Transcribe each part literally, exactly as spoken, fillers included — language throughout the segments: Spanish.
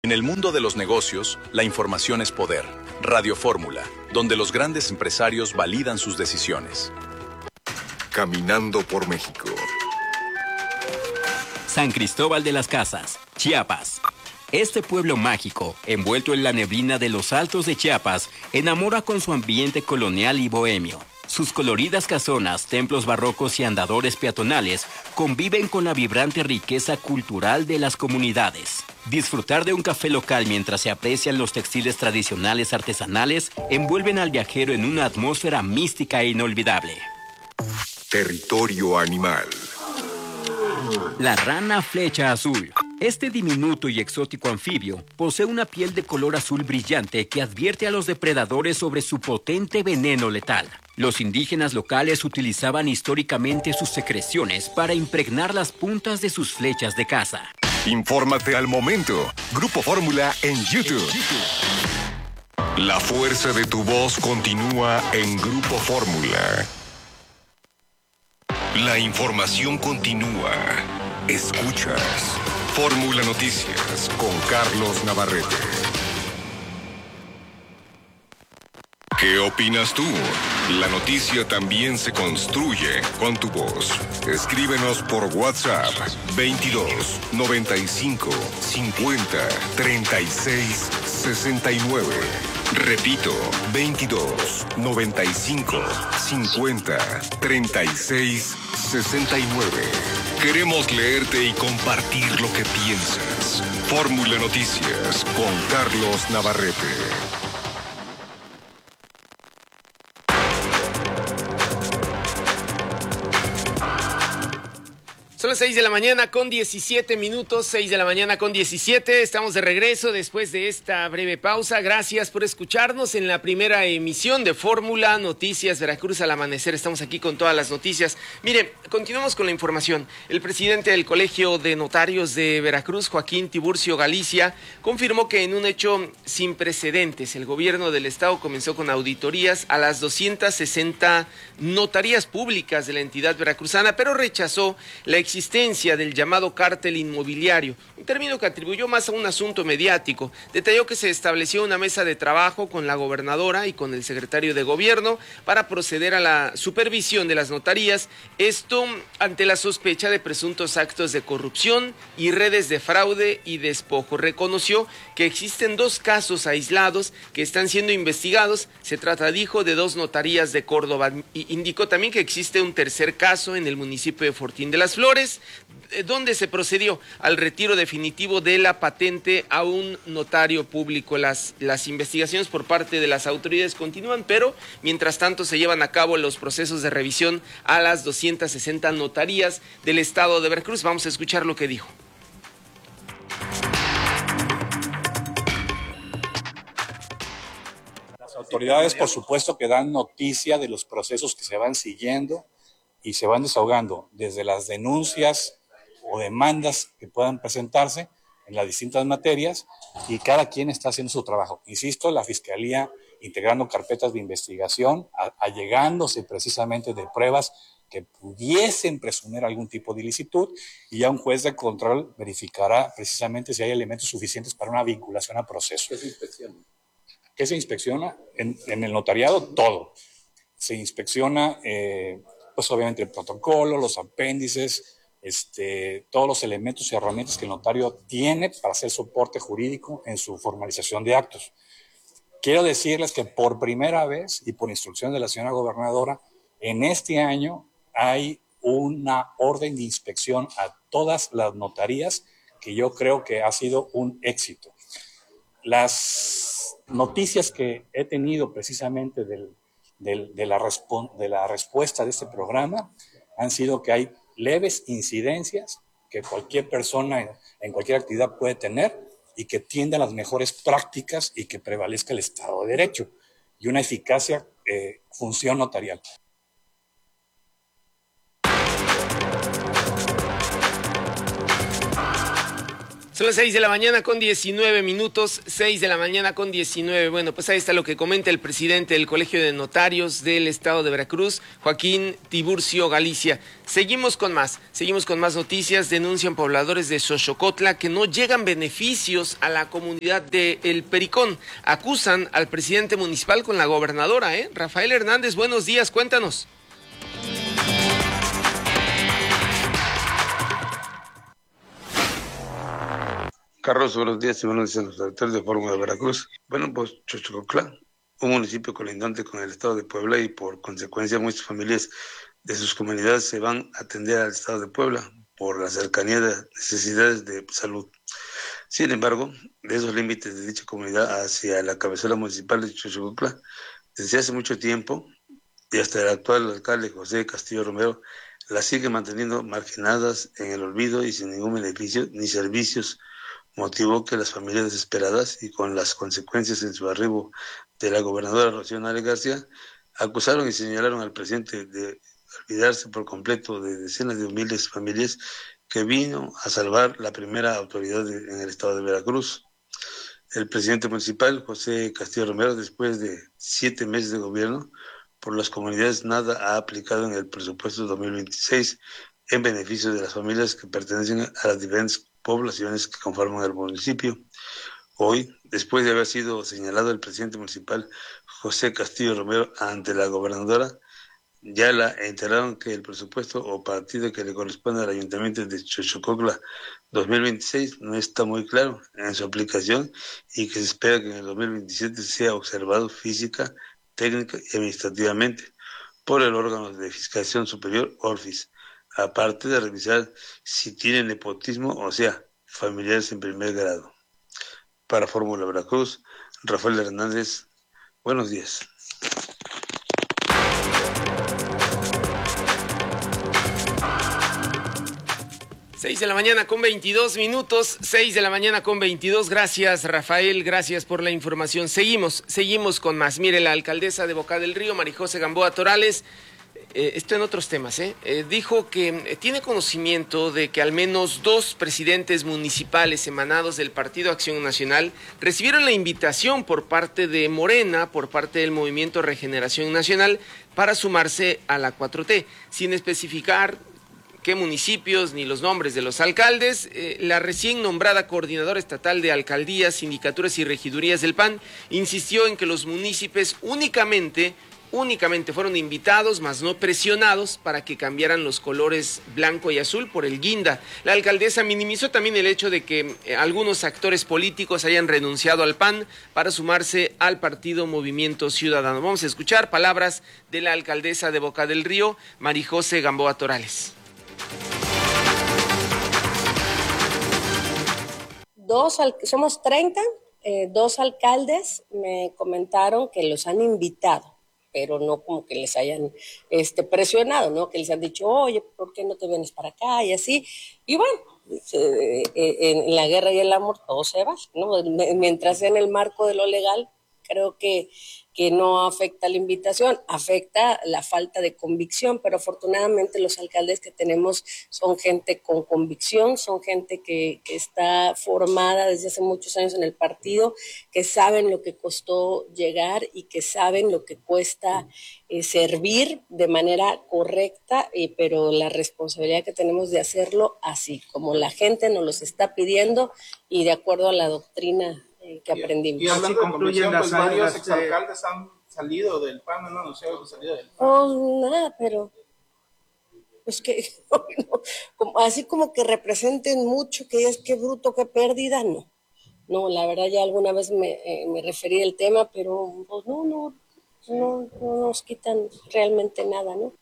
En el mundo de los negocios, la información es poder. Radio Fórmula, donde los grandes empresarios validan sus decisiones. Caminando por México. San Cristóbal de las Casas, Chiapas. Este pueblo mágico, envuelto en la neblina de los altos de Chiapas, enamora con su ambiente colonial y bohemio. Sus coloridas casonas, templos barrocos y andadores peatonales conviven con la vibrante riqueza cultural de las comunidades. Disfrutar de un café local mientras se aprecian los textiles tradicionales artesanales envuelven al viajero en una atmósfera mística e inolvidable. Territorio animal. La rana flecha azul. Este diminuto y exótico anfibio posee una piel de color azul brillante que advierte a los depredadores sobre su potente veneno letal. Los indígenas locales utilizaban históricamente sus secreciones para impregnar las puntas de sus flechas de caza. Infórmate al momento. Grupo Fórmula en YouTube. La fuerza de tu voz continúa en Grupo Fórmula. La información continúa. Escuchas Fórmula Noticias con Carlos Navarrete. ¿Qué opinas tú? La noticia también se construye con tu voz. Escríbenos por WhatsApp veintidós, noventa y cinco, cincuenta, treinta y seis, sesenta y nueve. Repito, veintidós, noventa y cinco, cincuenta, treinta y seis, sesenta y nueve. Queremos leerte y compartir lo que piensas. Fórmula Noticias con Carlos Navarrete. Son las seis de la mañana con diecisiete minutos, seis de la mañana con diecisiete. Estamos de regreso después de esta breve pausa. Gracias por escucharnos en la primera emisión de Fórmula Noticias Veracruz al amanecer. Estamos aquí con todas las noticias. Mire, continuamos con la información. El presidente del Colegio de Notarios de Veracruz, Joaquín Tiburcio Galicia, confirmó que en un hecho sin precedentes, el gobierno del estado comenzó con auditorías a las doscientas sesenta notarías públicas de la entidad veracruzana, pero rechazó la existencia del llamado cártel inmobiliario, un término que atribuyó más a un asunto mediático. Detalló que se estableció una mesa de trabajo con la gobernadora y con el secretario de gobierno para proceder a la supervisión de las notarías, esto ante la sospecha de presuntos actos de corrupción y redes de fraude y despojo. Reconoció que existen dos casos aislados que están siendo investigados. Se trata, dijo, de dos notarías de Córdoba. Y indicó también que existe un tercer caso en el municipio de Fortín de las Flores, donde se procedió al retiro definitivo de la patente a un notario público. Las, las investigaciones por parte de las autoridades continúan, pero mientras tanto se llevan a cabo los procesos de revisión a las doscientas sesenta notarías del estado de Veracruz. Vamos a escuchar lo que dijo. Las autoridades, por supuesto, que dan noticia de los procesos que se van siguiendo y se van desahogando desde las denuncias o demandas que puedan presentarse en las distintas materias, y cada quien está haciendo su trabajo. Insisto, la Fiscalía integrando carpetas de investigación, a- allegándose precisamente de pruebas que pudiesen presumir algún tipo de ilicitud, y ya un juez de control verificará precisamente si hay elementos suficientes para una vinculación a proceso. ¿Qué se inspecciona? ¿Qué se inspecciona? En, en el notariado, todo. Se inspecciona, eh, pues obviamente el protocolo, los apéndices, este, todos los elementos y herramientas que el notario tiene para hacer soporte jurídico en su formalización de actos. Quiero decirles que por primera vez y por instrucción de la señora gobernadora, en este año hay una orden de inspección a todas las notarías que yo creo que ha sido un éxito. Las noticias que he tenido precisamente del, del, de, la respo- de la respuesta de este programa han sido que hay leves incidencias que cualquier persona en, en cualquier actividad puede tener y que tiende a las mejores prácticas y que prevalezca el Estado de Derecho y una eficacia eh, función notarial. Son las seis de la mañana con diecinueve minutos, seis de la mañana con diecinueve. Bueno, pues ahí está lo que comenta el presidente del Colegio de Notarios del Estado de Veracruz, Joaquín Tiburcio Galicia. Seguimos con más, seguimos con más noticias. Denuncian pobladores de Xochocotla que no llegan beneficios a la comunidad de El Pericón. Acusan al presidente municipal con la gobernadora, ¿eh? Rafael Hernández, buenos días, cuéntanos. Carlos, buenos días y buenos días a los directores de Fórmula de Veracruz. Bueno, pues Xochocotla, un municipio colindante con el estado de Puebla y por consecuencia muchas familias de sus comunidades se van a atender al estado de Puebla por la cercanía de necesidades de salud. Sin embargo, de esos límites de dicha comunidad hacia la cabecera municipal de Xochocotla, desde hace mucho tiempo y hasta el actual alcalde José Castillo Romero, las sigue manteniendo marginadas en el olvido y sin ningún beneficio ni servicios, motivó que las familias desesperadas y con las consecuencias en su arribo de la gobernadora Rocío Nale García acusaron y señalaron al presidente de olvidarse por completo de decenas de humildes familias que vino a salvar la primera autoridad de, en el estado de Veracruz. El presidente municipal, José Castillo Romero, después de siete meses de gobierno, por las comunidades nada ha aplicado en el presupuesto dos mil veintiséis en beneficio de las familias que pertenecen a las diferentes poblaciones que conforman el municipio. Hoy, después de haber sido señalado el presidente municipal José Castillo Romero ante la gobernadora, ya la enteraron que el presupuesto o partido que le corresponde al ayuntamiento de Xochocotla dos mil veintiséis no está muy claro en su aplicación y que se espera que en el dos mil veintisiete sea observado física, técnica y administrativamente por el órgano de fiscalización superior, ORFIS, aparte de revisar si tienen nepotismo, o sea, familiares en primer grado. Para Fórmula Veracruz, Rafael Hernández, buenos días. seis de la mañana con veintidós minutos, seis de la mañana con veintidós. Gracias, Rafael, gracias por la información. Seguimos, seguimos con más. Mire, la alcaldesa de Boca del Río, Marijose Gamboa Torales, Eh, esto en otros temas, ¿eh? Eh, dijo que eh, tiene conocimiento de que al menos dos presidentes municipales emanados del Partido Acción Nacional recibieron la invitación por parte de Morena, por parte del Movimiento Regeneración Nacional, para sumarse a la cuatro T, sin especificar qué municipios ni los nombres de los alcaldes. Eh, la recién nombrada coordinadora estatal de alcaldías, sindicaturas y regidurías del P A N insistió en que los municipios únicamente Únicamente fueron invitados, mas no presionados, para que cambiaran los colores blanco y azul por el guinda. La alcaldesa minimizó también el hecho de que eh, algunos actores políticos hayan renunciado al P A N para sumarse al partido Movimiento Ciudadano. Vamos a escuchar palabras de la alcaldesa de Boca del Río, Marijose Gamboa Torales. Dos, somos treinta, eh, dos alcaldes me comentaron que los han invitado, pero no como que les hayan este, presionado, ¿no? Que les han dicho, oye, ¿por qué no te vienes para acá? Y así. Y bueno, eh, eh, en la guerra y el amor todo se va, ¿no? Mientras sea en el marco de lo legal, creo que, que no afecta la invitación, afecta la falta de convicción, pero afortunadamente los alcaldes que tenemos son gente con convicción, son gente que, que está formada desde hace muchos años en el partido, que saben lo que costó llegar y que saben lo que cuesta eh, servir de manera correcta, eh, pero la responsabilidad que tenemos de hacerlo así, como la gente nos los está pidiendo y de acuerdo a la doctrina que aprendimos. Y, y hablando de conclusión, pues varios exalcaldes han salido del P A N, no, no sé, han salido del P A N. Oh, nada, pero pues que no, como, así como que representen mucho, que es que bruto, que pérdida, no. No, la verdad ya alguna vez me, eh, me referí al tema, pero pues no, no, no, no nos quitan realmente nada, ¿no?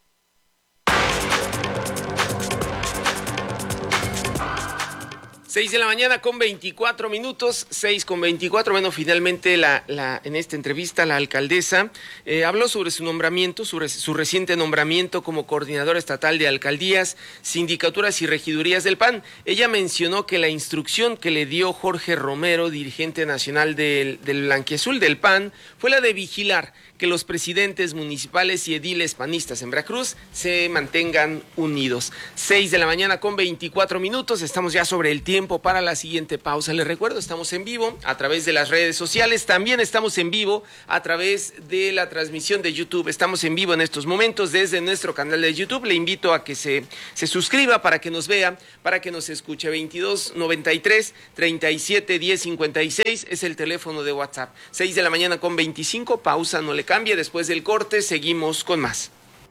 seis de la mañana con veinticuatro minutos, seis con veinticuatro. Bueno, finalmente la, la, en esta entrevista la alcaldesa eh, habló sobre su nombramiento, sobre su reciente nombramiento como coordinadora estatal de alcaldías, sindicaturas y regidurías del P A N. Ella mencionó que la instrucción que le dio Jorge Romero, dirigente nacional del, del Blanquiazul del P A N, fue la de vigilar que los presidentes municipales y ediles panistas en Veracruz se mantengan unidos. seis de la mañana con veinticuatro minutos, estamos ya sobre el tiempo tiempo para la siguiente pausa. Les recuerdo, estamos en vivo a través de las redes sociales, también estamos en vivo a través de la transmisión de YouTube. Estamos en vivo en estos momentos desde nuestro canal de YouTube. Le invito a que se, se suscriba para que nos vea, para que nos escuche. veintidós noventa y tres, treinta y siete, diez, cincuenta y seis es el teléfono de WhatsApp. seis de la mañana con veinticinco, pausa, no le cambie. Después del corte seguimos con más.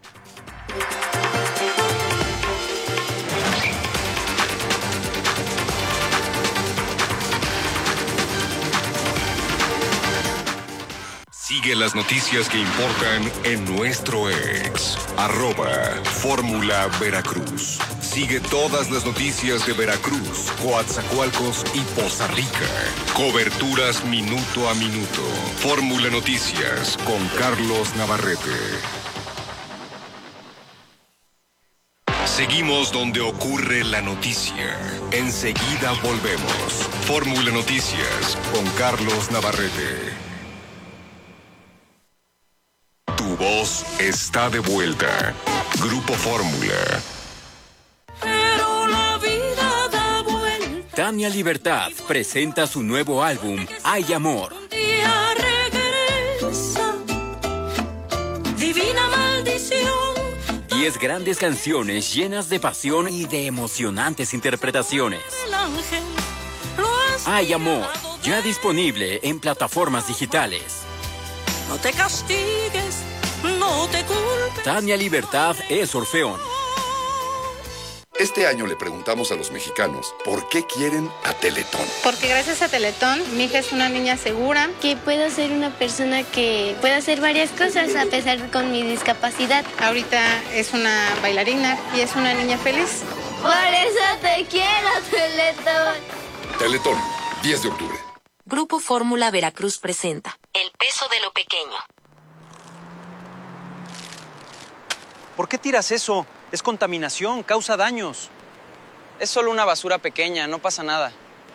Sigue las noticias que importan en nuestro ex, arroba Fórmula Veracruz. Sigue todas las noticias de Veracruz, Coatzacoalcos y Poza Rica. Coberturas minuto a minuto. Fórmula Noticias con Carlos Navarrete. Seguimos donde ocurre la noticia. Enseguida volvemos. Fórmula Noticias con Carlos Navarrete. Tu voz está de vuelta. Grupo Fórmula. Pero la vida da vuelta. Tania Libertad presenta su nuevo álbum, Hay Amor. Un día regresa. Divina maldición. Diez grandes canciones llenas de pasión y de emocionantes interpretaciones. El ángel lo has Hay Amor, ya disponible en plataformas digitales. No te castigues, no te culpes. Tania Libertad es Orfeón. Este año le preguntamos a los mexicanos por qué quieren a Teletón. Porque gracias a Teletón, mi hija es una niña segura. Que puedo ser una persona que puede hacer varias cosas a pesar con mi discapacidad. Ahorita es una bailarina y es una niña feliz. Por eso te quiero, Teletón. Teletón, diez de octubre. Grupo Fórmula Veracruz presenta El peso de lo pequeño. ¿Por qué tiras eso? Es contaminación, causa daños. Es solo una basura pequeña, no pasa nada.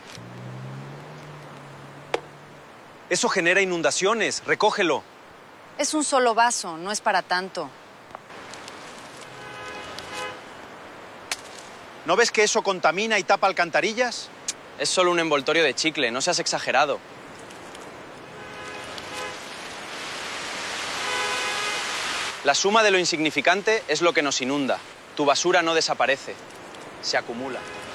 Eso genera inundaciones, recógelo. Es un solo vaso, no es para tanto. ¿No ves que eso contamina y tapa alcantarillas? Es solo un envoltorio de chicle, no seas exagerado. La suma de lo insignificante es lo que nos inunda. Tu basura no desaparece, se acumula.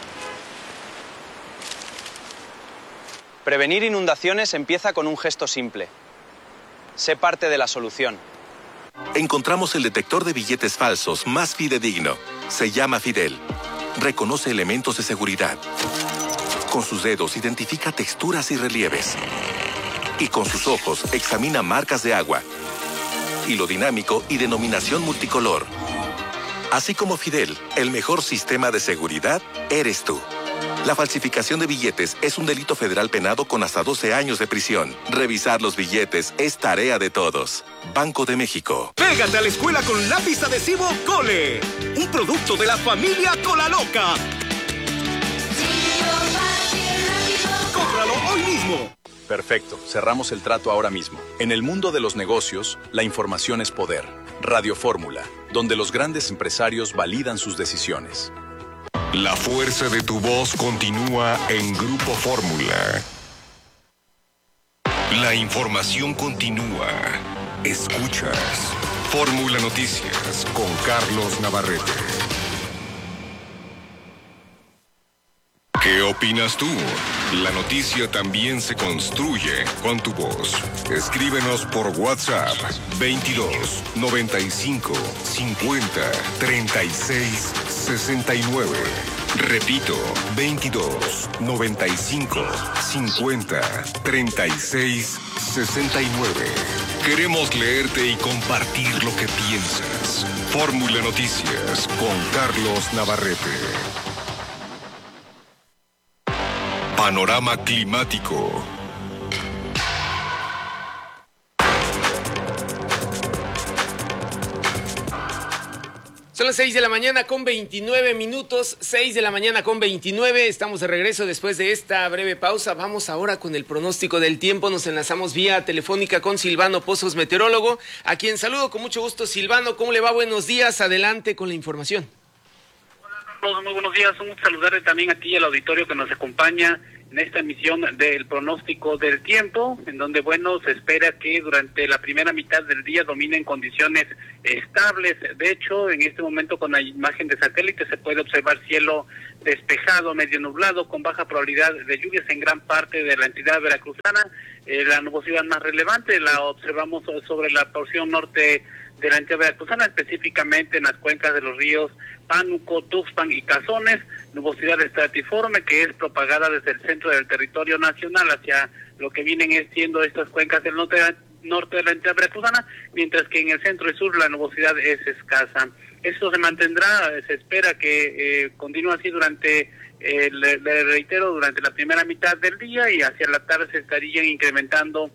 Prevenir inundaciones empieza con un gesto simple. Sé parte de la solución. Encontramos el detector de billetes falsos más fidedigno. Se llama Fidel. Reconoce elementos de seguridad. Con sus dedos identifica texturas y relieves. Y con sus ojos examina marcas de agua. Hilo dinámico y denominación multicolor. Así como Fidel, el mejor sistema de seguridad eres tú. La falsificación de billetes es un delito federal penado con hasta doce años de prisión. Revisar los billetes es tarea de todos. Banco de México. Pégate a la escuela con lápiz adhesivo Cole. Un producto de la familia Colaloca. ¡Cómpralo hoy mismo! Perfecto, cerramos el trato ahora mismo. En el mundo de los negocios, la información es poder. Radio Fórmula, donde los grandes empresarios validan sus decisiones. La fuerza de tu voz continúa en Grupo Fórmula. La información continúa. Escuchas Fórmula Noticias con Carlos Navarrete. ¿Qué opinas tú? La noticia también se construye con tu voz. Escríbenos por WhatsApp veintidós noventa y cinco cincuenta treinta y seis sesenta y nueve. Repito, veintidós noventa y cinco cincuenta treinta y seis sesenta y nueve. Queremos leerte y compartir lo que piensas. Fórmula Noticias con Carlos Navarrete. Panorama climático. Son las seis de la mañana con veintinueve minutos, seis de la mañana con veintinueve, estamos de regreso después de esta breve pausa. Vamos ahora con el pronóstico del tiempo, nos enlazamos vía telefónica con Silvano Pozos, meteorólogo, a quien saludo con mucho gusto. Silvano, ¿cómo le va? Buenos días, adelante con la información. Carlos, muy buenos días. Un saludarle también a ti y al auditorio que nos acompaña en esta emisión del pronóstico del tiempo, en donde, bueno, se espera que durante la primera mitad del día dominen condiciones estables. De hecho, en este momento con la imagen de satélite se puede observar cielo despejado, medio nublado, con baja probabilidad de lluvias en gran parte de la entidad veracruzana. Eh, la nubosidad más relevante la observamos sobre la porción norte de la entidad veracruzana, específicamente en las cuencas de los ríos Pánuco, Tuxpan y Cazones, nubosidad estratiforme que es propagada desde el centro del territorio nacional hacia lo que vienen siendo estas cuencas del norte, norte de la entidad veracruzana, mientras que en el centro y sur la nubosidad es escasa. Esto se mantendrá, se espera que eh, continúe así durante, eh, le, le reitero, durante la primera mitad del día, y hacia la tarde se estarían incrementando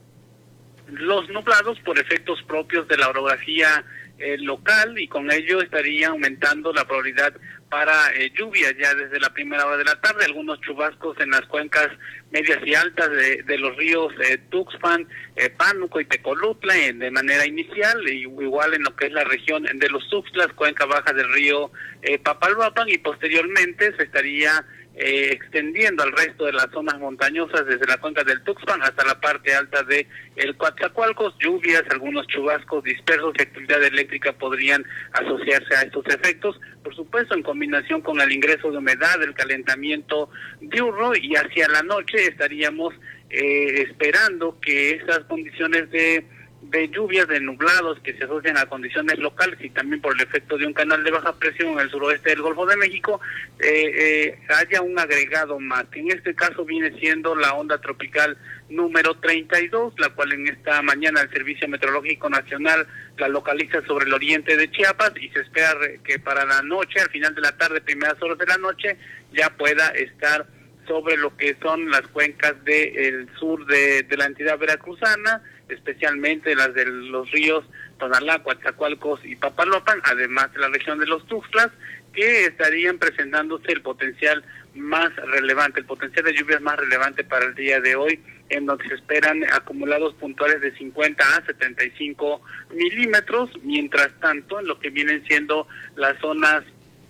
los nublados por efectos propios de la orografía eh, local, y con ello estaría aumentando la probabilidad para eh, lluvia ya desde la primera hora de la tarde, algunos chubascos en las cuencas medias y altas de, de los ríos eh, Tuxpan, eh, Pánuco y Tecolutla eh, de manera inicial, y igual en lo que es la región de los Tuxtlas, cuenca baja del río eh, Papalhuapan, y posteriormente se estaría Eh, extendiendo al resto de las zonas montañosas desde la cuenca del Tuxpan hasta la parte alta de el Coatzacoalcos. Lluvias, algunos chubascos dispersos y actividad eléctrica podrían asociarse a estos efectos, por supuesto en combinación con el ingreso de humedad, el calentamiento diurno, y hacia la noche estaríamos eh, esperando que estas condiciones de de lluvias, de nublados que se asocian a condiciones locales y también por el efecto de un canal de baja presión en el suroeste del Golfo de México, eh, eh, haya un agregado más, que en este caso viene siendo la onda tropical número treinta y dos, la cual en esta mañana el Servicio Meteorológico Nacional la localiza sobre el oriente de Chiapas, y se espera que para la noche, al final de la tarde, primeras horas de la noche, ya pueda estar sobre lo que son las cuencas del sur de, de la entidad veracruzana, especialmente las de los ríos Tonalá, Coatzacoalcos y Papaloapan, además de la región de los Tuxtlas, que estarían presentándose el potencial más relevante, el potencial de lluvias más relevante para el día de hoy, en donde se esperan acumulados puntuales de cincuenta a setenta y cinco milímetros. Mientras tanto, en lo que vienen siendo las zonas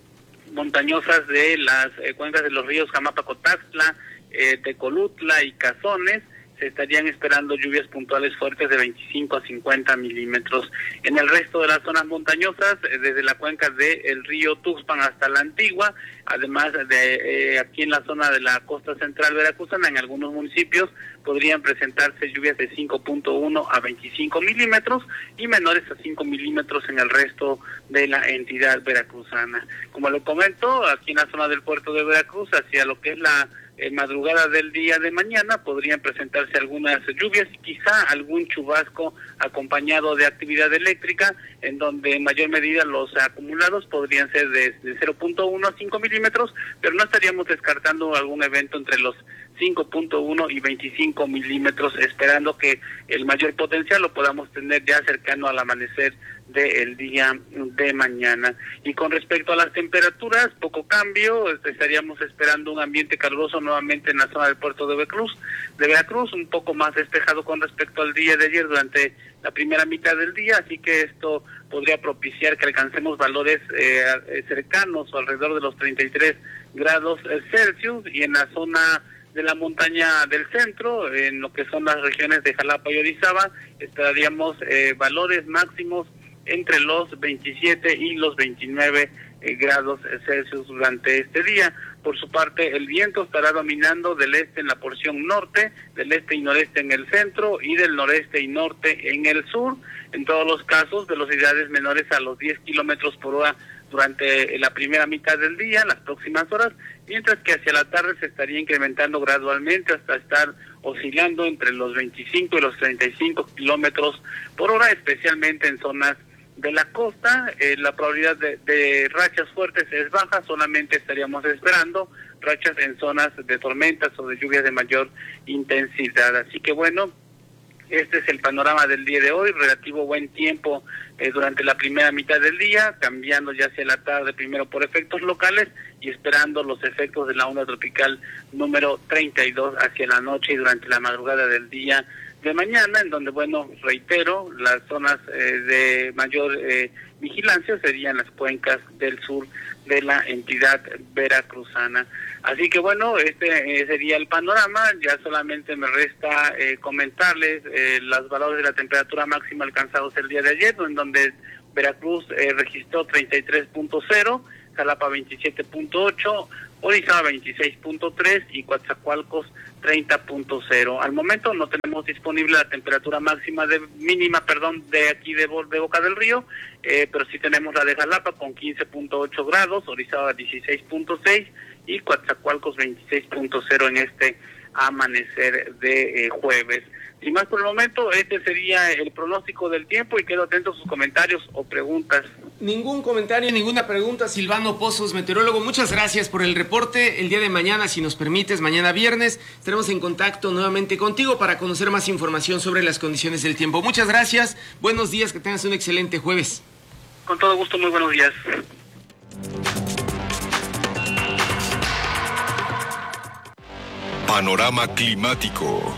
montañosas de las eh, cuencas de los ríos Jamapa-Cotaxtla, eh, Tecolutla y Cazones, se estarían esperando lluvias puntuales fuertes de veinticinco a cincuenta milímetros. En el resto de las zonas montañosas, eh, desde la cuenca del río Tuxpan hasta la Antigua, además de eh, aquí en la zona de la costa central veracruzana, en algunos municipios podrían presentarse lluvias de cinco punto uno a veinticinco milímetros y menores a cinco milímetros en el resto de la entidad veracruzana. Como lo comento, aquí en la zona del puerto de Veracruz, hacia lo que es la en madrugada del día de mañana podrían presentarse algunas lluvias y quizá algún chubasco acompañado de actividad eléctrica, en donde en mayor medida los acumulados podrían ser de, de cero punto uno a cinco milímetros, pero no estaríamos descartando algún evento entre los cinco punto uno y veinticinco milímetros, esperando que el mayor potencial lo podamos tener ya cercano al amanecer del día de mañana. Y con respecto a las temperaturas, poco cambio, estaríamos esperando un ambiente caluroso nuevamente en la zona del puerto de Veracruz, de Veracruz, un poco más despejado con respecto al día de ayer durante la primera mitad del día, así que esto podría propiciar que alcancemos valores eh, cercanos o alrededor de los treinta y tres grados Celsius, y en la zona de la montaña del centro, en lo que son las regiones de Jalapa y Orizaba, estaríamos eh, valores máximos entre los veintisiete y los veintinueve eh, grados Celsius durante este día. Por su parte, el viento estará dominando del este en la porción norte, del este y noreste en el centro y del noreste y norte en el sur. En todos los casos, velocidades menores a los diez kilómetros por hora durante la primera mitad del día, las próximas horas, mientras que hacia la tarde se estaría incrementando gradualmente hasta estar oscilando entre los veinticinco y los treinta y cinco kilómetros por hora, especialmente en zonas de la costa. Eh, la probabilidad de, de rachas fuertes es baja, solamente estaríamos esperando rachas en zonas de tormentas o de lluvias de mayor intensidad. Así que bueno, este es el panorama del día de hoy, relativo buen tiempo eh, durante la primera mitad del día, cambiando ya hacia la tarde primero por efectos locales y esperando los efectos de la onda tropical número treinta y dos hacia la noche y durante la madrugada del día de mañana, en donde, bueno, reitero, las zonas eh, de mayor eh, vigilancia serían las cuencas del sur de la entidad veracruzana. Así que bueno, este eh, sería el panorama. Ya solamente me resta eh, comentarles eh, los valores de la temperatura máxima alcanzados el día de ayer, en donde Veracruz eh, registró treinta y tres punto cero, Jalapa veintisiete punto ocho, Orizaba veintiséis punto tres y Coatzacoalcos treinta punto cero. Al momento no tenemos disponible la temperatura máxima de mínima, perdón, de aquí de, de Boca del Río, eh, pero sí tenemos la de Jalapa con quince punto ocho grados, Orizaba dieciséis punto seis y Coatzacoalcos veintiséis punto cero en este amanecer de eh, jueves. Sin más por el momento, este sería el pronóstico del tiempo y quedo atento a sus comentarios o preguntas. Ningún comentario, ninguna pregunta. Silvano Pozos, meteorólogo, muchas gracias por el reporte. El día de mañana, si nos permites, mañana viernes, estaremos en contacto nuevamente contigo para conocer más información sobre las condiciones del tiempo. Muchas gracias, buenos días, que tengas un excelente jueves. Con todo gusto, muy buenos días. Panorama climático.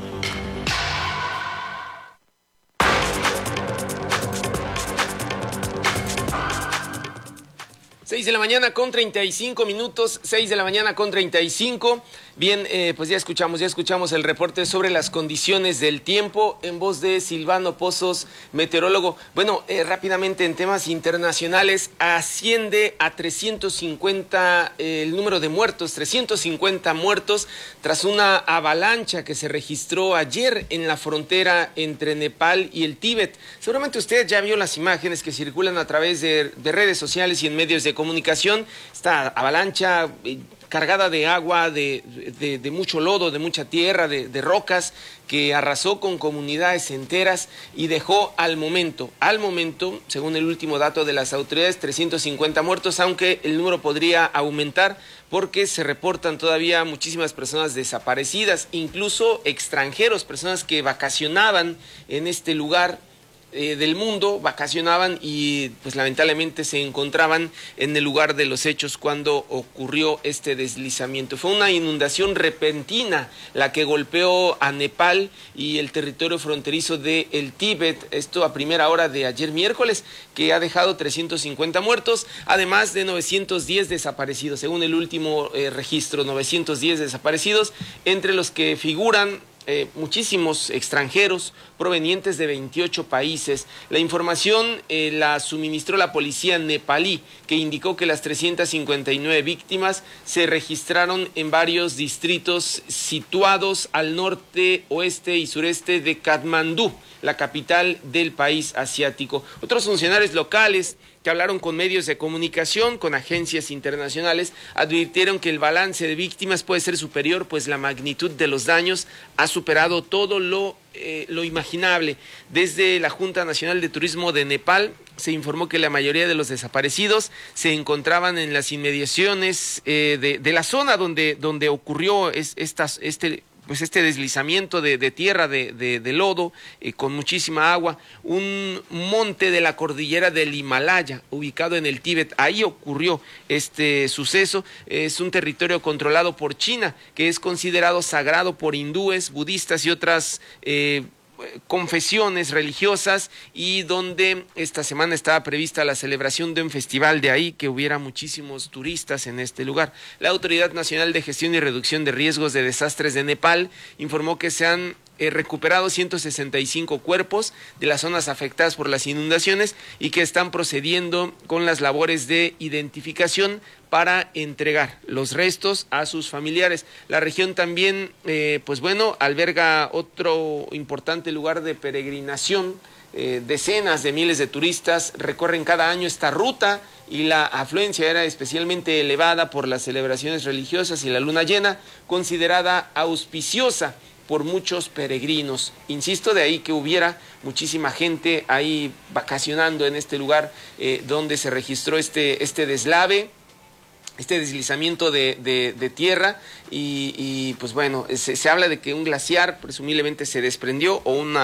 seis de la mañana con treinta y cinco minutos, seis de la mañana con treinta y cinco. Bien, eh, pues ya escuchamos, ya escuchamos el reporte sobre las condiciones del tiempo en voz de Silvano Pozos, meteorólogo. Bueno, eh, rápidamente en temas internacionales, asciende a trescientos cincuenta eh, el número de muertos, trescientos cincuenta muertos tras una avalancha que se registró ayer en la frontera entre Nepal y el Tíbet. Seguramente usted ya vio las imágenes que circulan a través de, de redes sociales y en medios de comunicación. Esta avalancha eh, cargada de agua, de, de, de mucho lodo, de mucha tierra, de, de rocas, que arrasó con comunidades enteras y dejó al momento, al momento, según el último dato de las autoridades, trescientos cincuenta muertos, aunque el número podría aumentar porque se reportan todavía muchísimas personas desaparecidas, incluso extranjeros, personas que vacacionaban en este lugar Eh, del mundo, vacacionaban y pues lamentablemente se encontraban en el lugar de los hechos cuando ocurrió este deslizamiento. Fue una inundación repentina la que golpeó a Nepal y el territorio fronterizo de el Tíbet, esto a primera hora de ayer miércoles, que ha dejado trescientos cincuenta muertos, además de novecientos diez desaparecidos, según el último eh, registro, novecientos diez desaparecidos, entre los que figuran Eh, muchísimos extranjeros provenientes de veintiocho países. La información eh, la suministró la policía nepalí, que indicó que las trescientas cincuenta y nueve víctimas se registraron en varios distritos situados al norte, oeste y sureste de Katmandú, la capital del país asiático. Otros funcionarios locales que hablaron con medios de comunicación, con agencias internacionales, advirtieron que el balance de víctimas puede ser superior, pues la magnitud de los daños ha superado todo lo, eh, lo imaginable. Desde la Junta Nacional de Turismo de Nepal se informó que la mayoría de los desaparecidos se encontraban en las inmediaciones eh, de, de la zona donde, donde ocurrió es, estas, este... pues este deslizamiento de, de tierra, de, de, de lodo, eh, con muchísima agua, un monte de la cordillera del Himalaya, ubicado en el Tíbet. Ahí ocurrió este suceso. Es un territorio controlado por China, que es considerado sagrado por hindúes, budistas y otras eh, confesiones religiosas, y donde esta semana estaba prevista la celebración de un festival, de ahí que hubiera muchísimos turistas en este lugar. La Autoridad Nacional de Gestión y Reducción de Riesgos de Desastres de Nepal informó que se han eh, recuperado ciento sesenta y cinco cuerpos de las zonas afectadas por las inundaciones y que están procediendo con las labores de identificación para entregar los restos a sus familiares. La región también, eh, pues bueno, alberga otro importante lugar de peregrinación. Eh, decenas de miles de turistas recorren cada año esta ruta y la afluencia era especialmente elevada por las celebraciones religiosas y la luna llena, considerada auspiciosa por muchos peregrinos. Insisto, de ahí que hubiera muchísima gente ahí vacacionando en este lugar eh, donde se registró este, este deslave, este deslizamiento de, de, de tierra y, y pues bueno, se, se habla de que un glaciar presumiblemente se desprendió o una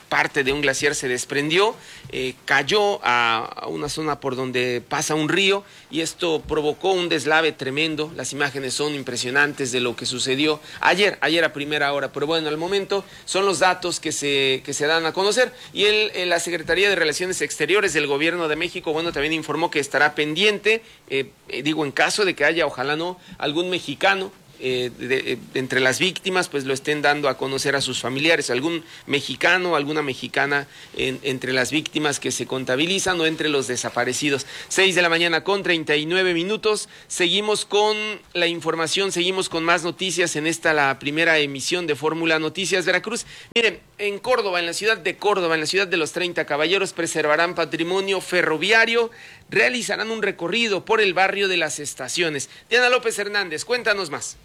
parte de un glaciar se desprendió, eh, cayó a, a una zona por donde pasa un río y esto provocó un deslave tremendo. Las imágenes son impresionantes de lo que sucedió ayer, ayer a primera hora, pero bueno, al momento son los datos que se, que se dan a conocer y el, el, la Secretaría de Relaciones Exteriores del Gobierno de México, bueno, también informó que estará pendiente, eh, eh, digo, en caso de que haya, ojalá no, algún mexicano Eh, de, de, de entre las víctimas, pues lo estén dando a conocer a sus familiares, algún mexicano, alguna mexicana en, entre las víctimas que se contabilizan o entre los desaparecidos. Seis de la mañana con treinta y nueve minutos, seguimos con la información, seguimos con más noticias en esta la primera emisión de Fórmula Noticias Veracruz. Miren, en Córdoba, en la ciudad de Córdoba, en la ciudad de los treinta Caballeros, preservarán patrimonio ferroviario, realizarán un recorrido por el barrio de las Estaciones. Diana López Hernández, cuéntanos más.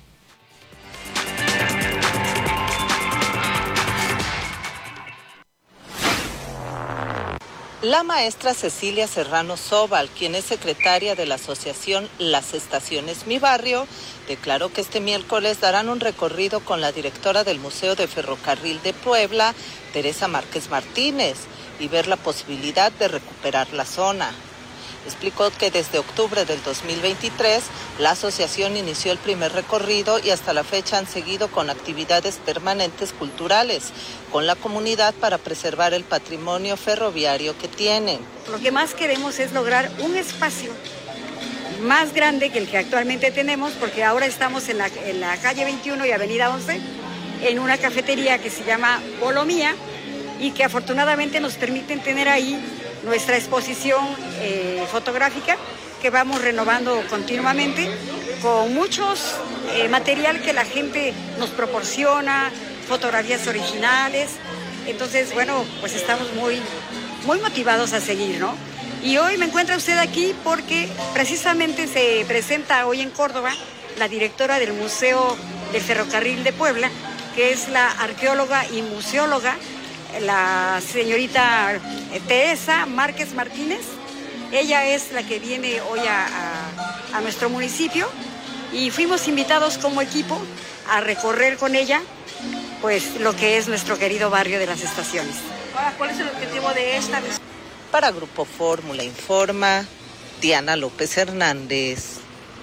La maestra Cecilia Serrano Zóbal, quien es secretaria de la asociación Las Estaciones Mi Barrio, declaró que este miércoles darán un recorrido con la directora del Museo de Ferrocarril de Puebla, Teresa Márquez Martínez, y ver la posibilidad de recuperar la zona. Explicó que desde octubre del dos mil veintitrés la asociación inició el primer recorrido y hasta la fecha han seguido con actividades permanentes culturales con la comunidad para preservar el patrimonio ferroviario que tienen. Lo que más queremos es lograr un espacio más grande que el que actualmente tenemos, porque ahora estamos en la, en la calle veintiuno y avenida once, en una cafetería que se llama Bolomía y que afortunadamente nos permiten tener ahí nuestra exposición eh, fotográfica que vamos renovando continuamente con muchos eh, material que la gente nos proporciona, fotografías originales. Entonces, bueno, pues estamos muy, muy motivados a seguir, ¿no? Y hoy me encuentra usted aquí porque precisamente se presenta hoy en Córdoba la directora del Museo del Ferrocarril de Puebla, que es la arqueóloga y museóloga, la señorita Teresa Márquez Martínez. Ella es la que viene hoy a, a, a nuestro municipio y fuimos invitados como equipo a recorrer con ella pues lo que es nuestro querido barrio de las Estaciones. Ahora, ¿cuál es el objetivo de esta? Para Grupo Fórmula informa Diana López Hernández.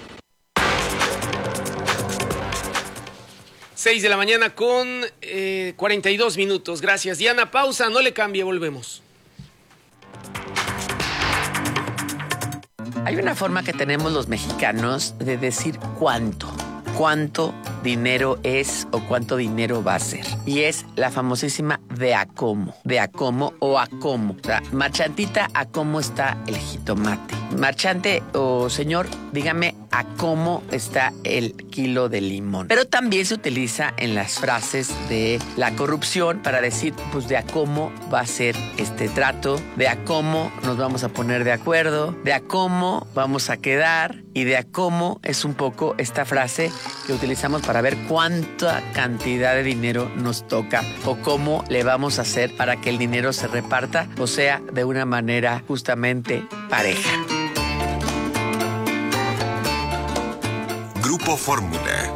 Seis de la mañana con eh, cuarenta y dos minutos. Gracias, Diana. Pausa, no le cambie, volvemos. Hay una forma que tenemos los mexicanos de decir cuánto. Cuánto dinero es o cuánto dinero va a ser. Y es la famosísima de a cómo. De a cómo o a cómo. O sea, marchantita, ¿a cómo está el jitomate? Marchante o señor, dígame a cómo está el kilo de limón. Pero también se utiliza en las frases de la corrupción para decir, pues de a cómo va a ser este trato, de a cómo nos vamos a poner de acuerdo, de a cómo vamos a quedar y de a cómo es un poco esta frase que utilizamos para ver cuánta cantidad de dinero nos toca o cómo le vamos a hacer para que el dinero se reparta, o sea, de una manera justamente pareja. Grupo Fórmula.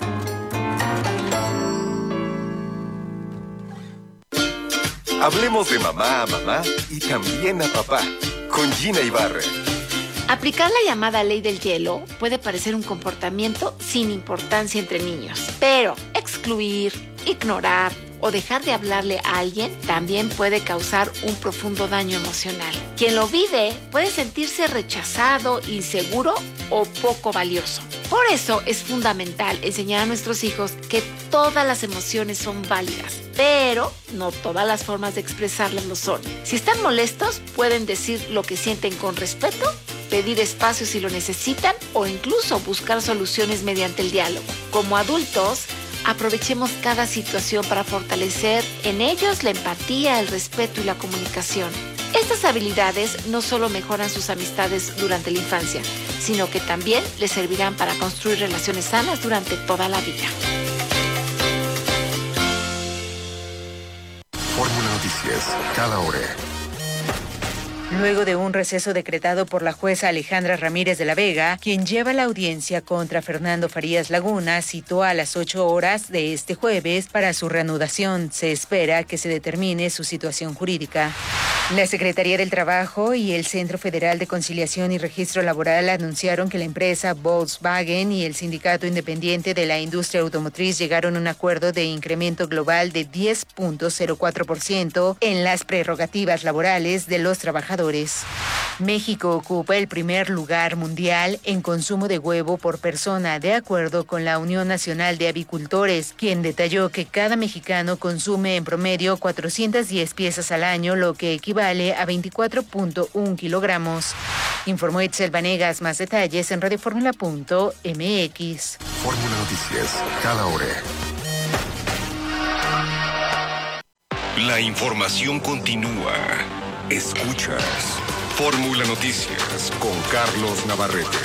Hablemos de mamá a mamá y también a papá con Gina Ibarra. Aplicar la llamada ley del hielo puede parecer un comportamiento sin importancia entre niños, pero excluir, ignorar o dejar de hablarle a alguien también puede causar un profundo daño emocional. Quien lo vive puede sentirse rechazado, inseguro o poco valioso. Por eso es fundamental enseñar a nuestros hijos que todas las emociones son válidas, pero no todas las formas de expresarlas lo son. Si están molestos, pueden decir lo que sienten con respeto, pedir espacio si lo necesitan o incluso buscar soluciones mediante el diálogo. Como adultos, aprovechemos cada situación para fortalecer en ellos la empatía, el respeto y la comunicación. Estas habilidades no solo mejoran sus amistades durante la infancia, sino que también les servirán para construir relaciones sanas durante toda la vida. Fórmula Noticias, cada hora. Luego de un receso decretado por la jueza Alejandra Ramírez de la Vega, quien lleva la audiencia contra Fernando Farías Laguna, citó a las ocho horas de este jueves para su reanudación. Se espera que se determine su situación jurídica. La Secretaría del Trabajo y el Centro Federal de Conciliación y Registro Laboral anunciaron que la empresa Volkswagen y el Sindicato Independiente de la Industria Automotriz llegaron a un acuerdo de incremento global de diez punto cero cuatro por ciento en las prerrogativas laborales de los trabajadores. México ocupa el primer lugar mundial en consumo de huevo por persona, de acuerdo con la Unión Nacional de Avicultores, quien detalló que cada mexicano consume en promedio cuatrocientas diez piezas al año, lo que equivale a veinticuatro punto uno kilogramos. Informó Itzel Vanegas. Más detalles en radioformula punto m x. Fórmula Noticias, cada hora. La información continúa. Escuchas Fórmula Noticias con Carlos Navarrete.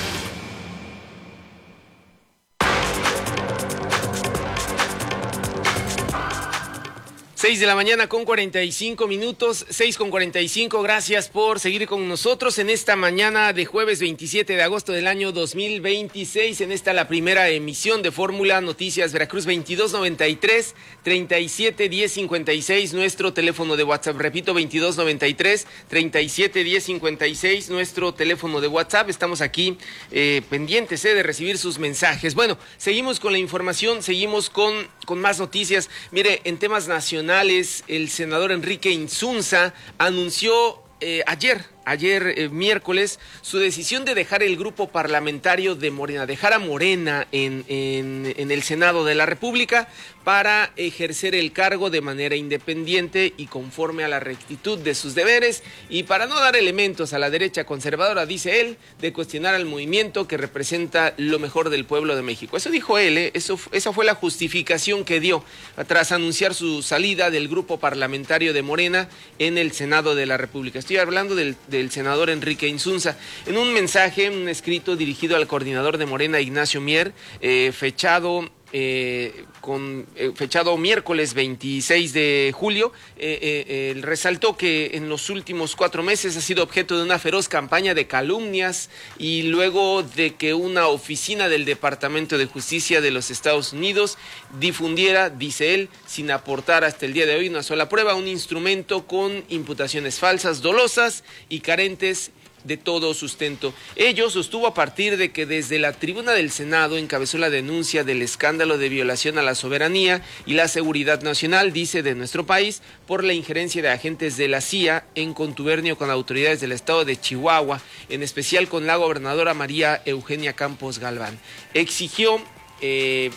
seis de la mañana con cuarenta y cinco minutos, seis con cuarenta y cinco, gracias por seguir con nosotros en esta mañana de jueves veintisiete de agosto del año dos mil veintiséis, en esta la primera emisión de Fórmula Noticias Veracruz, veintidós noventa y tres, treinta y siete diez cincuenta y seis, nuestro teléfono de WhatsApp, repito, veintidós noventa y tres, treinta y siete diez cincuenta y seis, nuestro teléfono de WhatsApp. Estamos aquí eh, pendientes eh, de recibir sus mensajes. Bueno, seguimos con la información, seguimos con, con más noticias. Mire, en temas nacionales, el senador Enrique Insunza anunció eh, ayer, ayer eh, miércoles, su decisión de dejar el grupo parlamentario de Morena, dejar a Morena en, en, en el Senado de la República para ejercer el cargo de manera independiente y conforme a la rectitud de sus deberes, y para no dar elementos a la derecha conservadora, dice él, de cuestionar al movimiento que representa lo mejor del pueblo de México. Eso dijo él, ¿eh? Eso, esa fue la justificación que dio tras anunciar su salida del grupo parlamentario de Morena en el Senado de la República. Estoy hablando del, del senador Enrique Insunza. En un mensaje, un escrito dirigido al coordinador de Morena, Ignacio Mier, eh, fechado... Eh, con eh, fechado miércoles veintiséis de julio, eh, eh, eh, resaltó que en los últimos cuatro meses ha sido objeto de una feroz campaña de calumnias, y luego de que una oficina del Departamento de Justicia de los Estados Unidos difundiera, dice él, sin aportar hasta el día de hoy una sola prueba, un instrumento con imputaciones falsas, dolosas y carentes de todo sustento. Ello sostuvo a partir de que desde la tribuna del Senado encabezó la denuncia del escándalo de violación a la soberanía y la seguridad nacional, dice, de nuestro país, por la injerencia de agentes de la C I A en contubernio con autoridades del estado de Chihuahua, en especial con la gobernadora María Eugenia Campos Galván. Exigió... Eh,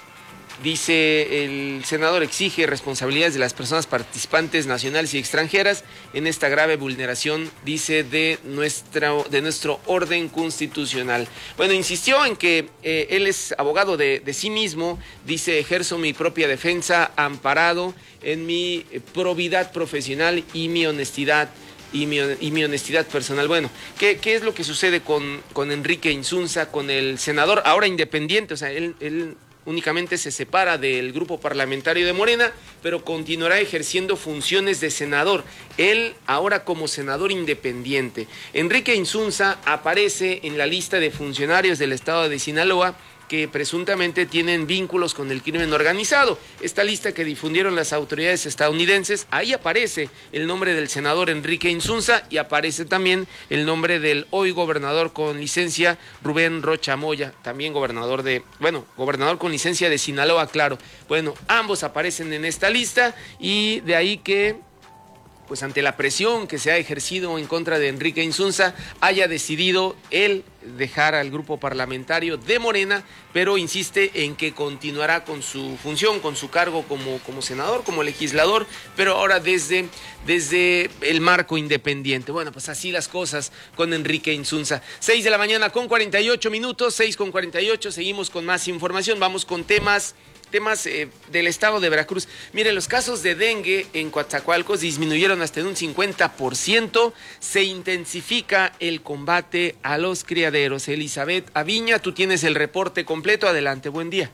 Dice, el senador exige responsabilidades de las personas participantes nacionales y extranjeras en esta grave vulneración, dice, de, nuestra, de nuestro orden constitucional. Bueno, insistió en que eh, él es abogado de, de sí mismo, dice, ejerzo mi propia defensa amparado en mi probidad profesional y mi honestidad Y mi, y mi honestidad personal. Bueno, ¿qué, qué es lo que sucede con, con Enrique Insunza, con el senador ahora independiente? O sea, él... él únicamente se separa del grupo parlamentario de Morena, pero continuará ejerciendo funciones de senador, él ahora como senador independiente. Enrique Insunza aparece en la lista de funcionarios del estado de Sinaloa que presuntamente tienen vínculos con el crimen organizado. Esta lista que difundieron las autoridades estadounidenses, ahí aparece el nombre del senador Enrique Insunza y aparece también el nombre del hoy gobernador con licencia Rubén Rocha Moya, también gobernador de, bueno, gobernador con licencia de Sinaloa, claro. Bueno, ambos aparecen en esta lista, y de ahí que, pues ante la presión que se ha ejercido en contra de Enrique Insunza, haya decidido él dejar al grupo parlamentario de Morena, pero insiste en que continuará con su función, con su cargo como, como senador, como legislador, pero ahora desde, desde el marco independiente. Bueno, pues así las cosas con Enrique Insunza. seis de la mañana con cuarenta y ocho minutos, seis con cuarenta y ocho, seguimos con más información, vamos con temas... temas eh, del estado de Veracruz. Mire, los casos de dengue en Coatzacoalcos disminuyeron hasta en un cincuenta por ciento. Se intensifica el combate a los criaderos. Elizabeth Aviña, tú tienes el reporte completo. Adelante, buen día.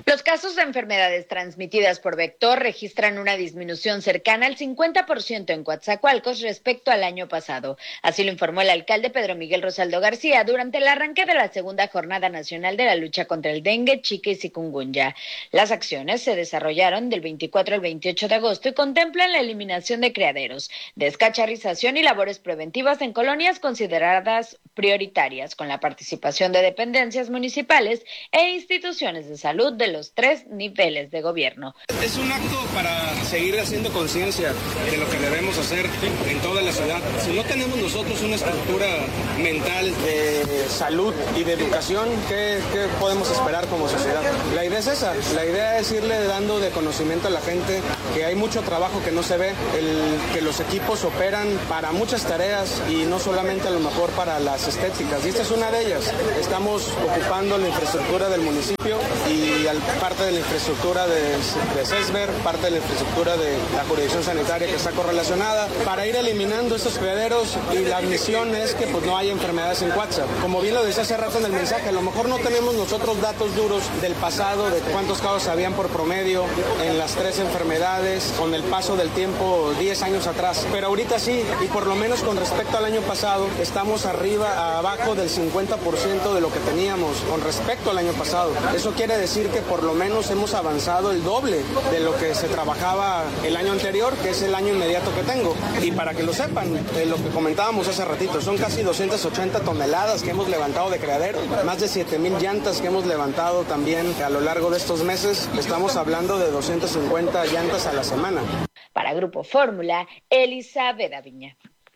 Los casos de enfermedades transmitidas por vector registran una disminución cercana al cincuenta por ciento en Coatzacoalcos respecto al año pasado. Así lo informó el alcalde Pedro Miguel Rosaldo García durante el arranque de la segunda Jornada Nacional de la Lucha contra el Dengue, Zika y Chikungunya. Las acciones se desarrollaron del veinticuatro al veintiocho de agosto y contemplan la eliminación de criaderos, descacharrización y labores preventivas en colonias consideradas prioritarias, con la participación de dependencias municipales e instituciones de salud de los tres niveles de gobierno. Es un acto para seguir haciendo conciencia de lo que debemos hacer en toda la ciudad. Si no tenemos nosotros una estructura mental de salud y de educación, ¿qué, qué podemos esperar como sociedad? La idea es esa, la idea es irle dando de conocimiento a la gente que hay mucho trabajo que no se ve, el, que los equipos operan para muchas tareas y no solamente a lo mejor para las estéticas. Y esta es una de ellas. Estamos ocupando la infraestructura del municipio y al parte de la infraestructura de, de CESBER, parte de la infraestructura de la jurisdicción sanitaria que está correlacionada, para ir eliminando estos criaderos, y la misión es que pues no haya enfermedades en Coatza. Como bien lo decía hace rato en el mensaje, a lo mejor no tenemos nosotros datos duros del pasado, de cuántos casos habían por promedio en las tres enfermedades, con el paso del tiempo diez años atrás, pero ahorita sí, y por lo menos con respecto al año pasado, estamos arriba, abajo del cincuenta por ciento de lo que teníamos con respecto al año pasado. Eso quiere decir que por lo menos hemos avanzado el doble de lo que se trabajaba el año anterior, que es el año inmediato que tengo. Y para que lo sepan, eh, lo que comentábamos hace ratito, son casi doscientas ochenta toneladas que hemos levantado de criadero, más de siete mil llantas que hemos levantado también a lo largo de estos meses. Estamos hablando de doscientas cincuenta llantas a la semana. Para Grupo Fórmula, Elizabeth Aviña.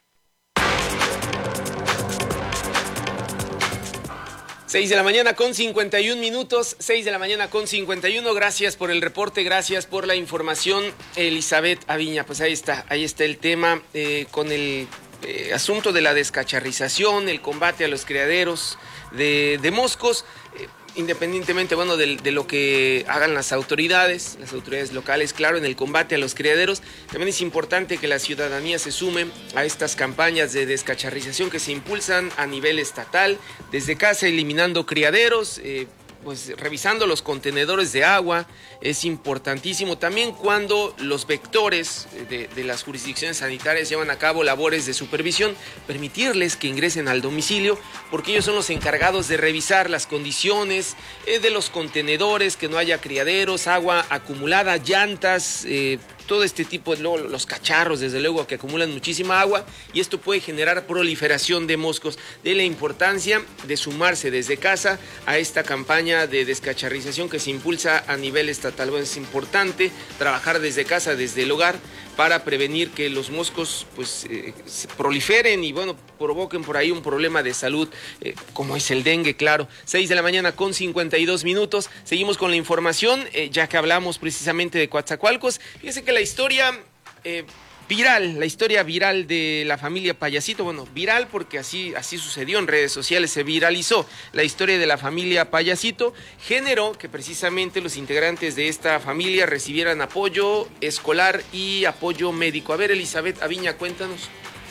seis de la mañana con cincuenta y un minutos, seis de la mañana con cincuenta y uno. Gracias por el reporte, gracias por la información, Elizabeth Aviña. Pues ahí está, ahí está el tema eh, con el eh, asunto de la descacharrización, el combate a los criaderos de, de moscos. Eh, Independientemente, bueno, de, de lo que hagan las autoridades, las autoridades locales, claro, en el combate a los criaderos, también es importante que la ciudadanía se sume a estas campañas de descacharrización que se impulsan a nivel estatal, desde casa eliminando criaderos, eh, pues revisando los contenedores de agua. Es importantísimo también cuando los vectores de, de las jurisdicciones sanitarias llevan a cabo labores de supervisión, permitirles que ingresen al domicilio, porque ellos son los encargados de revisar las condiciones eh, de los contenedores, que no haya criaderos, agua acumulada, llantas, eh, todo este tipo de los cacharros, desde luego, que acumulan muchísima agua, y esto puede generar proliferación de moscos. De la importancia de sumarse desde casa a esta campaña de descacharrización que se impulsa a nivel estatal. Bueno, es importante trabajar desde casa, desde el hogar, para prevenir que los moscos pues eh, se proliferen y bueno, provoquen por ahí un problema de salud, eh, como es el dengue, claro. seis de la mañana con cincuenta y dos minutos. Seguimos con la información, eh, ya que hablamos precisamente de Coatzacoalcos. Fíjense que la historia eh, viral, la historia viral de la familia Payasito, bueno, viral porque así, así sucedió en redes sociales, se viralizó la historia de la familia Payasito, generó que precisamente los integrantes de esta familia recibieran apoyo escolar y apoyo médico. A ver, Elizabeth Aviña, cuéntanos.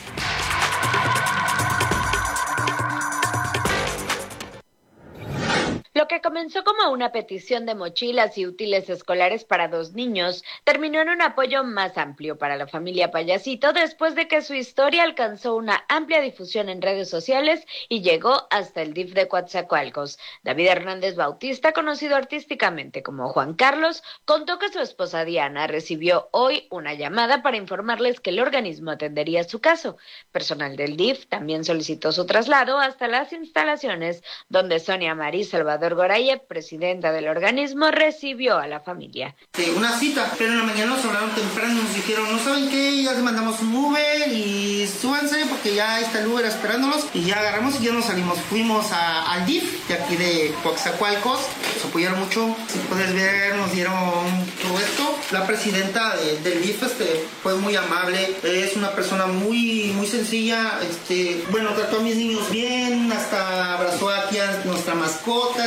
Lo que comenzó como una petición de mochilas y útiles escolares para dos niños, terminó en un apoyo más amplio para la familia Payasito después de que su historia alcanzó una amplia difusión en redes sociales y llegó hasta el D I F de Coatzacoalcos. David Hernández Bautista, conocido artísticamente como Juan Carlos, contó que su esposa Diana recibió hoy una llamada para informarles que el organismo atendería su caso. Personal del D I F también solicitó su traslado hasta las instalaciones donde Sonia Marí Salvador Goraye, presidenta del organismo, recibió a la familia. Una cita, pero en la mañana nos hablaron temprano y nos dijeron, no saben qué, ya les mandamos un Uber y súbanse porque ya está el Uber esperándolos, y ya agarramos y ya nos salimos. Fuimos a, al D I F de aquí de Coatzacoalcos, nos apoyaron mucho, si puedes ver, nos dieron todo esto. La presidenta de, del D I F este, fue muy amable, es una persona muy, muy sencilla, este, bueno, trató a mis niños bien, hasta abrazó aquí a nuestra mascota, estuve con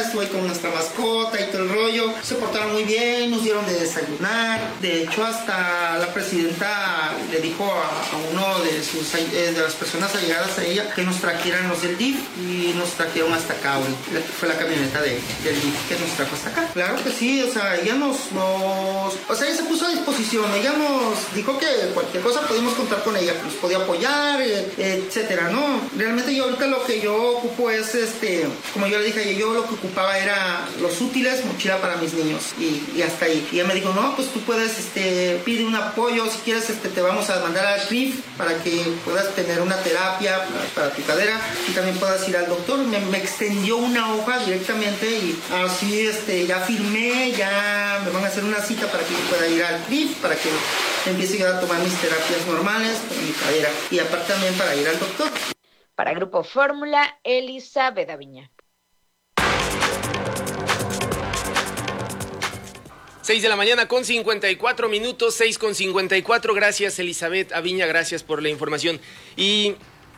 nuestra mascota y todo el rollo. Se portaron muy bien, nos dieron de desayunar. De hecho, hasta la presidenta le dijo a, a uno de, sus, de las personas allegadas a ella que nos trajeran los del D I F y nos trajeron hasta acá. Fue la camioneta de, del D I F que nos trajo hasta acá. Claro que sí, o sea, ella nos, nos... O sea, ella se puso a disposición. Ella nos dijo que cualquier cosa podíamos contar con ella, que nos podía apoyar, etcétera, ¿no? Realmente yo ahorita lo que yo ocupo es, este, como yo le dije, yo lo que ocupaba era los útiles, mochila para mis niños y, y hasta ahí. Y ella me dijo, no, pues tú puedes, este, pide un apoyo, si quieres, este, te vamos a mandar al R I F para que puedas tener una terapia para, para tu cadera y también puedas ir al doctor. Me, me extendió una hoja directamente y así, este, ya firmé, ya me van a hacer una cita para que yo pueda ir al R I F, para que empiece yo a tomar mis terapias normales para mi cadera y aparte también para ir al doctor. Para Grupo Fórmula, Elizabeth Aviña. seis de la mañana con cincuenta y cuatro minutos, seis con cincuenta y cuatro. Gracias, Elizabeth Aviña, gracias por la información. Y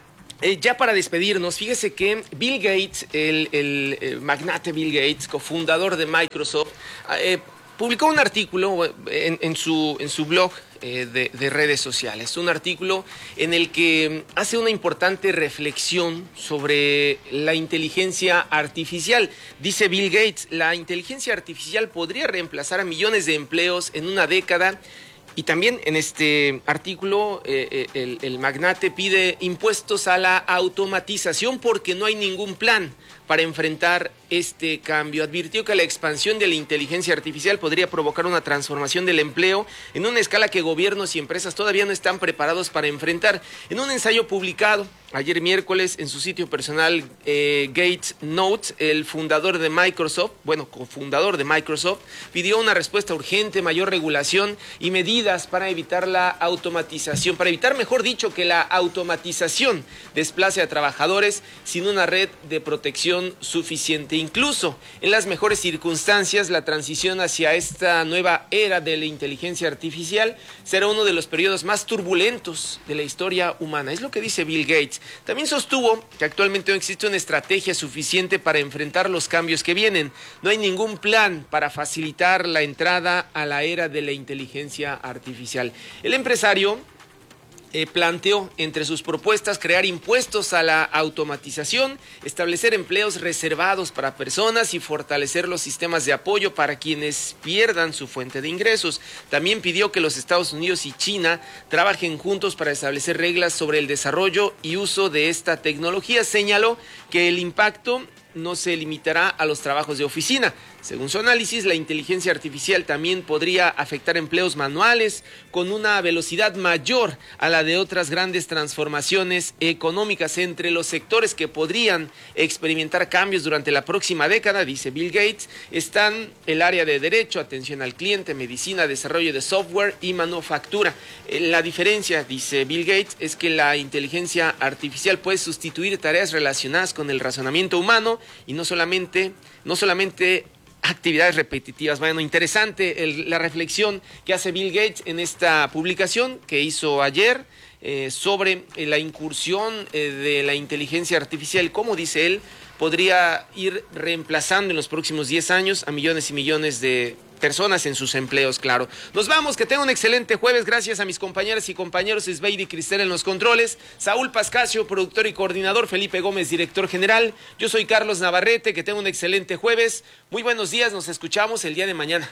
eh, ya para despedirnos, fíjese que Bill Gates, el, el, el magnate Bill Gates, cofundador de Microsoft, eh, publicó un artículo en, en, su, en su blog eh, de, de redes sociales, un artículo en el que hace una importante reflexión sobre la inteligencia artificial. Dice Bill Gates, la inteligencia artificial podría reemplazar a millones de empleos en una década. Y también en este artículo eh, el, el magnate pide impuestos a la automatización porque no hay ningún plan para enfrentar este cambio. Advirtió que la expansión de la inteligencia artificial podría provocar una transformación del empleo en una escala que gobiernos y empresas todavía no están preparados para enfrentar. En un ensayo publicado ayer miércoles en su sitio personal eh, Gates Notes, el fundador de Microsoft, bueno, cofundador de Microsoft, pidió una respuesta urgente, mayor regulación y medidas para evitar la automatización, para evitar, mejor dicho, que la automatización desplace a trabajadores sin una red de protección suficiente. Incluso en las mejores circunstancias, la transición hacia esta nueva era de la inteligencia artificial será uno de los periodos más turbulentos de la historia humana. Es lo que dice Bill Gates. También sostuvo que actualmente no existe una estrategia suficiente para enfrentar los cambios que vienen. No hay ningún plan para facilitar la entrada a la era de la inteligencia artificial. El empresario Eh, planteó entre sus propuestas crear impuestos a la automatización, establecer empleos reservados para personas y fortalecer los sistemas de apoyo para quienes pierdan su fuente de ingresos. También pidió que los Estados Unidos y China trabajen juntos para establecer reglas sobre el desarrollo y uso de esta tecnología. Señaló que el impacto no se limitará a los trabajos de oficina. Según su análisis, la inteligencia artificial también podría afectar empleos manuales con una velocidad mayor a la de otras grandes transformaciones económicas. Entre los sectores que podrían experimentar cambios durante la próxima década, dice Bill Gates, están el área de derecho, atención al cliente, medicina, desarrollo de software y manufactura. La diferencia, dice Bill Gates, es que la inteligencia artificial puede sustituir tareas relacionadas con el razonamiento humano y no solamente, no solamente actividades repetitivas. Bueno, interesante el, la reflexión que hace Bill Gates en esta publicación que hizo ayer eh, sobre eh, la incursión eh, de la inteligencia artificial, como dice él, podría ir reemplazando en los próximos diez años a millones y millones de personas en sus empleos, claro. Nos vamos, que tengan un excelente jueves. Gracias a mis compañeras y compañeros Sveidi Cristel en los controles, Saúl Pascasio, productor y coordinador, Felipe Gómez, director general. Yo soy Carlos Navarrete, que tengan un excelente jueves. Muy buenos días, nos escuchamos el día de mañana.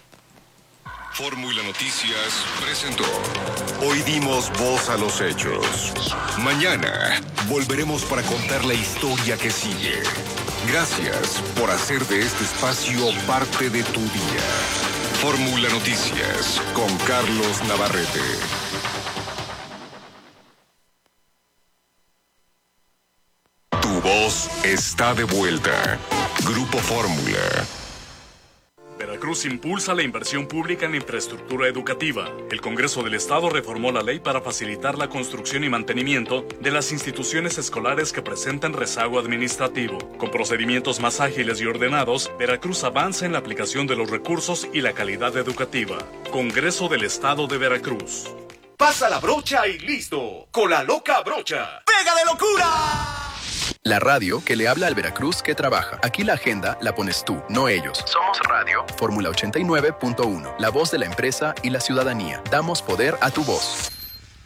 Fórmula Noticias presentó. Hoy dimos voz a los hechos. Mañana volveremos para contar la historia que sigue. Gracias por hacer de este espacio parte de tu día. Fórmula Noticias con Carlos Navarrete. Tu voz está de vuelta. Grupo Fórmula. Veracruz impulsa la inversión pública en infraestructura educativa. El Congreso del Estado reformó la ley para facilitar la construcción y mantenimiento de las instituciones escolares que presentan rezago administrativo. Con procedimientos más ágiles y ordenados, Veracruz avanza en la aplicación de los recursos y la calidad educativa. Congreso del Estado de Veracruz. Pasa la brocha y listo. Con la loca brocha. ¡Pega de locura! La radio que le habla al Veracruz que trabaja. Aquí la agenda la pones tú, no ellos. Somos Radio Fórmula ochenta y nueve punto uno, la voz de la empresa y la ciudadanía. Damos poder a tu voz.